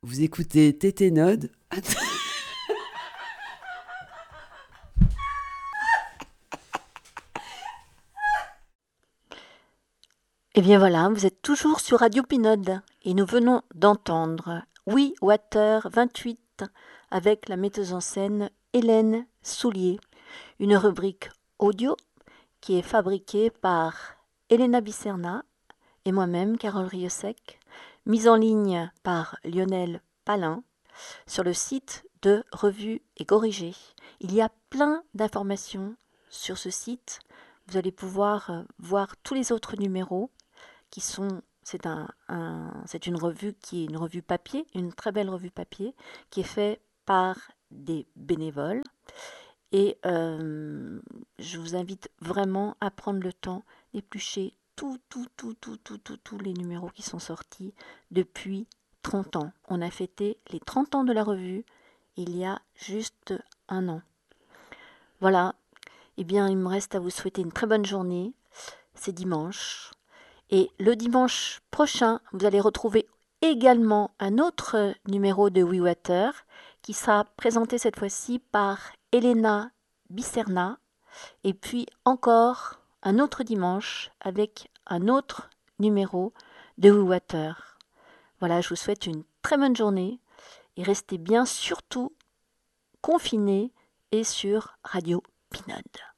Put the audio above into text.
Vous écoutez TT Node. Et bien voilà, vous êtes toujours sur Radio Pinode et nous venons d'entendre We Water 28 avec la metteuse en scène Hélène Soulier, une rubrique audio qui est fabriquée par Elena Bicerna et moi-même, Carole Riosec, mise en ligne par Lionel Palin sur le site de Revue et Corrigé. Il y a plein d'informations sur ce site. Vous allez pouvoir voir tous les autres numéros qui sont, c'est une revue qui est une revue papier, une très belle revue papier, qui est faite par des bénévoles. Et je vous invite vraiment à prendre le temps d'éplucher tous les numéros qui sont sortis depuis 30 ans. On a fêté les 30 ans de la revue il y a juste un an. Voilà, eh bien il me reste à vous souhaiter une très bonne journée. C'est dimanche. Et le dimanche prochain, vous allez retrouver également un autre numéro de We Water qui sera présenté cette fois-ci par Elena Bicerna. Et puis encore un autre dimanche avec un autre numéro de We Water. Voilà, je vous souhaite une très bonne journée et restez bien surtout confinés et sur Radio Pinode.